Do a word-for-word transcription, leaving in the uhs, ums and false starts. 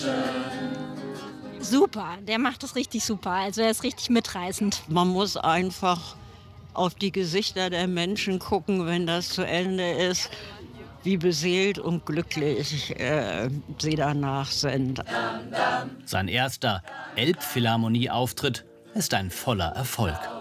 Super, der macht das richtig super. Also er ist richtig mitreißend. Man muss einfach auf die Gesichter der Menschen gucken, wenn das zu Ende ist, wie beseelt und glücklich äh, sie danach sind. Sein erster Elbphilharmonie-Auftritt ist ein voller Erfolg.